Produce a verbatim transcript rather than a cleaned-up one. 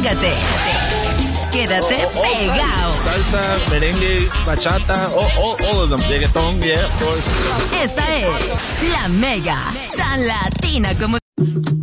Pégate. Quédate all, all pegado. Salsa, merengue, bachata, all, all, all of them. Reggaeton, yeah, of course. Esta es la Mega, tan latina como...